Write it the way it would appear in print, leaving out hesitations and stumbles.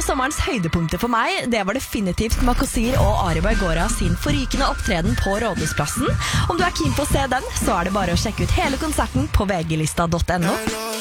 av sommerens høydepunkter for meg, det var definitivt Makosir og Ari Baigora sin forrykende opptreden på Rådhusplassen. Om du er keen på å se den, så er det bare å sjekke ut hele konserten på vglista.no.